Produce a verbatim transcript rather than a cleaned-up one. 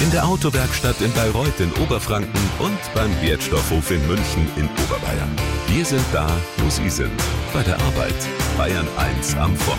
in der Autowerkstatt in Bayreuth in Oberfranken und beim Wertstoffhof in München in Oberbayern. Wir sind da, wo Sie sind. Bei der Arbeit. Bayern eins am Vormittag.